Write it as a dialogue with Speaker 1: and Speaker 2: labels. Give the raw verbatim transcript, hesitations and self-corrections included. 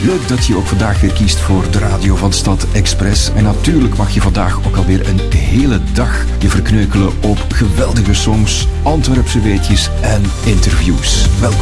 Speaker 1: Leuk dat je ook vandaag weer kiest voor de radio van Stad Express. En natuurlijk mag je vandaag ook alweer een hele dag je verkneukelen op geweldige songs, Antwerpse weetjes en interviews. Welkom.